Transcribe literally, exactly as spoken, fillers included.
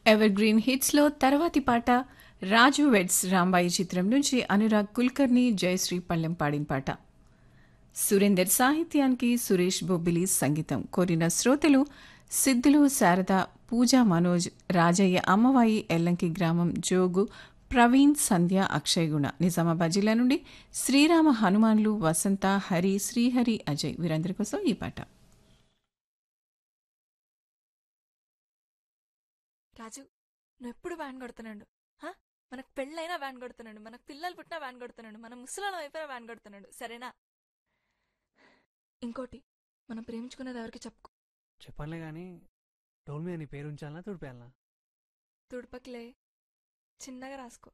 Ever green హిట్స్లో తర్వాతి పాట రాజు weds Rambai చిత్రం నుంచి అనురాగ్ కుల్కర్ని జయశ్రీ పళ్ళెం పాడిన పాట. సురేందర్ సాహిత్యానికి సురేష్ బొబ్బిలి సంగీతం కోరిన శ్రోతలు సిద్ధులు శారద పూజా మనోజ్ రాజయ్య అమ్మవాయి ఎల్లంకి గ్రామం జోగు ప్రవీణ్ సంధ్య అక్షయ్ గుణ నిజామాబాద్ జిల్లా నుండి శ్రీరామ హనుమాన్లు వసంత హరి శ్రీహరి అజయ్ వీరందరి కోసం ఈ పాట. రాజు, నువ్వు ఎప్పుడు వ్యాన్ కొడుతున్నాడు? హా? మనకు పెళ్ళైనా వ్యాన్ కొడుతున్నాడు, మనకు పిల్లలు పుట్టినా వ్యాన్ కొడుతున్నాడు, మన ముసలాల అయిపోయినా వ్యాన్ కొడుతున్నాడు, సరేనా? ఇంకోటి, మనం ప్రేమించుకునేది ఎవరికి చెప్పుకో. చెప్పనులే గాని డోల్ మీద నీ పేరు ఉంచాలనా తుడిపేయాలనా? తుడుపకిలే, చిన్నగా రాసుకో.